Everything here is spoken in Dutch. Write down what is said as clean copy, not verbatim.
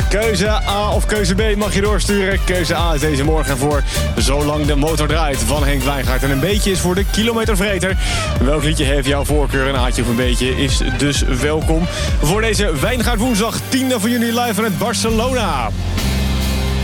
Keuze A of keuze B mag je doorsturen. Keuze A is deze morgen voor Zolang de motor draait van Henk Wijngaard. En een beetje is voor de kilometervreter. Welk liedje heeft jouw voorkeur? Een haatje of een beetje is dus welkom voor deze Wijngaard woensdag 10 van juni live vanuit Barcelona.